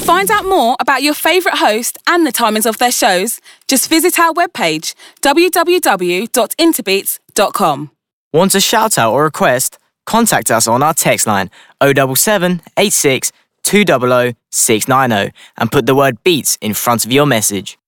find out more about your favourite host and the timings of their shows, just visit our webpage, www.interbeats.com. Want a shout out or request? Contact us on our text line 077 86 200 690 and put the word beats in front of your message.